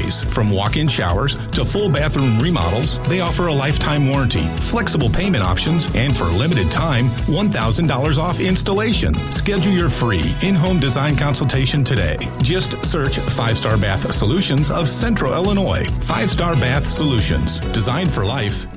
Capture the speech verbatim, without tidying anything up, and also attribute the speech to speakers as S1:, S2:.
S1: accessories. From walk-in showers to full bathroom remodels, they offer a lifetime warranty, flexible payment options, and for a limited time, one thousand dollars off installation. Schedule your free in-home design consultation today. Just search Five Star Bath Solutions of Central Illinois. Five Star Bath Solutions. Designed for life.